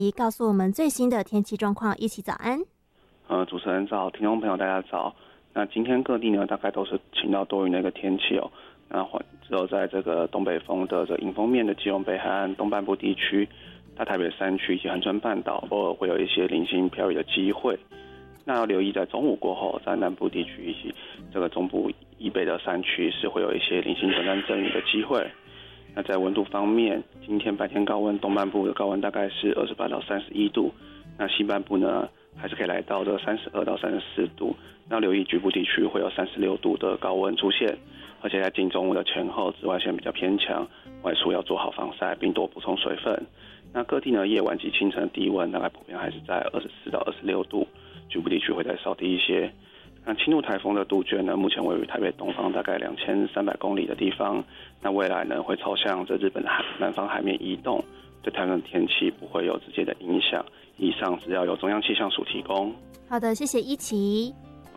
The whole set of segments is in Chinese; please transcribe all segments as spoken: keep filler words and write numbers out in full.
告诉我们最新的天气状况。一起早安。 呃，主持人早，听众朋友大家早。那今天各地呢，大概都是晴到多云的一个天气哦。那只有在这个东北风的这迎风面的基隆北海岸东半部地区、大台北山区以及恒春半岛，偶尔会有一些零星飘雨的机会。那要留意，在中午过后，在南部地区以及这个中部以北的山区是会有一些零星短暂阵雨的机会。那在温度方面，今天白天高温，东半部的高温大概是二十八到三十一度，那西半部呢还是可以来到这三十二到三十四度。那留意局部地区会有三十六度的高温出现，而且在近中午的前后，紫外线比较偏强，外出要做好防晒，并多补充水分。那各地呢，夜晚及清晨的低温大概普遍还是在二十四到二十六度，局部地区会再稍低一些。那轻度台风的杜鹃呢，目前位于台北东方大概两千三百公里的地方，那未来呢会朝向这日本的海南方海面移动，对台湾的天气不会有直接的影响。以上只要由中央气象署提供。 好的，谢谢一奇。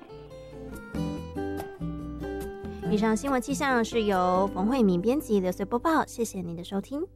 以上新闻气象是由冯慧敏编辑、刘随播报，谢谢您的收听。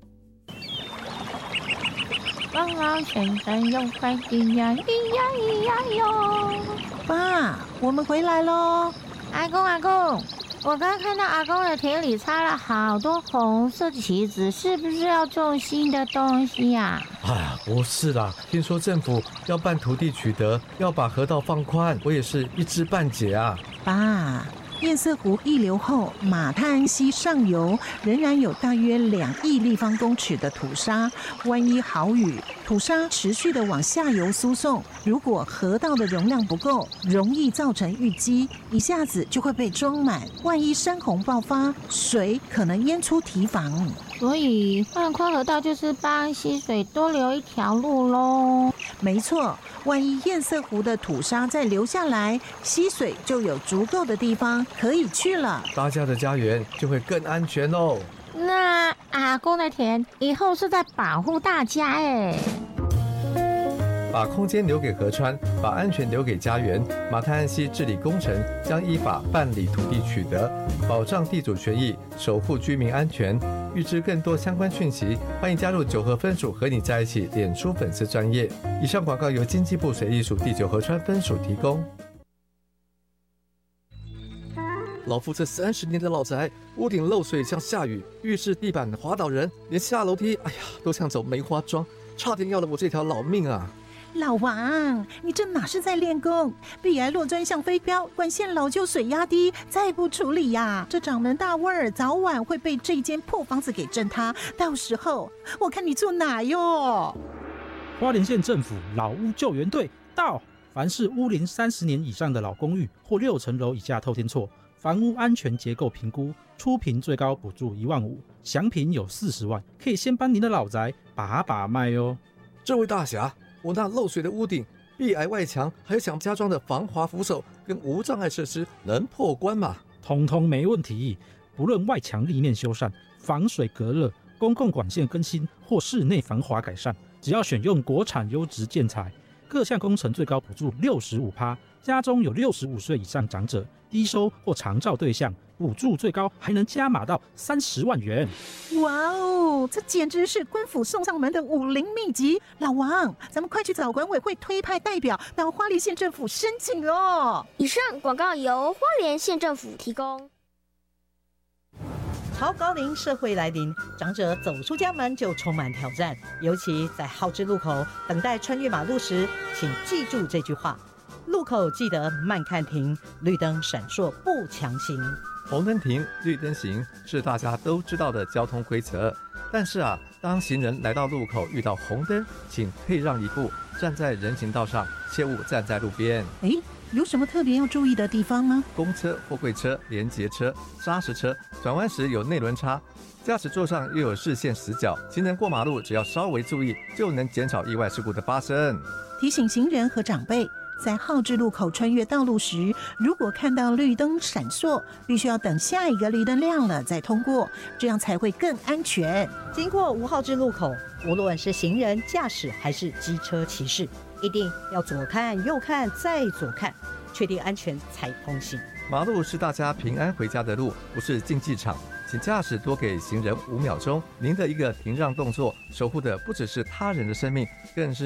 汪汪先生有快递呀，咿呀咿呀哟！ 爸，我们回来喽！ 阿公阿公，我刚看到阿公的田里插了好多红色的旗子，是不是要种新的东西呀？ 哎呀，不是啦，听说政府要办土地取得，要把河道放宽，我也是一知半解啊。 爸，堰塞湖溢流后，马太安溪上游仍然有大约两亿立方公尺的土沙，万一豪雨，土沙持续的往下游输送，如果河道的容量不够，容易造成淤积，一下子就会被装满，万一山洪爆发，水可能淹出堤防。 所以放宽河道就是帮溪水多留一条路咯。 没错，万一堰塞湖的土沙再流下来，溪水就有足够的地方可以去了， 大家的家园就会更安全哦。 那阿公的田以后是在保护大家哎。 把空间留给河川，把安全留给家园。马太安溪治理工程将依法办理土地取得，保障地主权益，守护居民安全。预知更多相关讯息，欢迎加入九合分署和你在一起脸书粉丝专页。以上广告由经济部水利署第九合川分署提供。老夫这三十年的老宅，屋顶漏水像下雨，浴室地板滑倒人，连下楼梯，哎呀，都像走梅花桩，差点要了我这条老命啊！ 老王，你这哪是在练功？壁癌落砖像飞镖，管线老旧水压低，再不处理呀，这掌门大味儿早晚会被这间破房子给震塌。到时候我看你住哪哟？ 花莲县政府老屋救援队到，凡是屋龄三十年以上的老公寓或六层楼以下透天厝，房屋安全结构评估，初评最高补助一万五，详评有四十万，可以先帮您的老宅把把脉哦。 这位大侠，我那漏水的屋顶、壁癌外墙，还有想加装的防滑扶手跟无障碍设施，能破关吗？ 通通没问题，不论外墙立面修缮、防水隔热、公共管线更新或室内防滑改善，只要选用国产优质建材，各项工程最高补助 百分之六十五， 家中有六十五岁以上长者、低收或长照对象，补助最高还能加码到三十万元。 哇哦，这简直是官府送上门的武林秘籍！老王，咱们快去找管委会推派代表到花莲县政府申请哦。 以上广告由花莲县政府提供。 超高龄社会来临，长者走出家门就充满挑战，尤其在号志路口等待穿越马路时，请记住这句话：路口记得慢看停，绿灯闪烁不强行。 红灯停，绿灯行是大家都知道的交通规则。但是啊，当行人来到路口遇到红灯，请退让一步，站在人行道上，切勿站在路边。 哎，有什么特别要注意的地方吗？ 公车、货柜车、联结车、砂石车转弯时有内轮差，驾驶座上又有视线死角，行人过马路只要稍微注意，就能减少意外事故的发生。 提醒行人和长辈，在号志路口穿越道路时，如果看到绿灯闪烁，必须要等下一个绿灯亮了再通过，这样才会更安全。 经过五号志路口，无论是行人驾驶还是机车骑士，一定要左看右看再左看，确定安全才通行。 马路是大家平安回家的路，不是竞技场，请驾驶多给行人五秒钟。您的一个停让动作，守护的不只是他人的生命，更是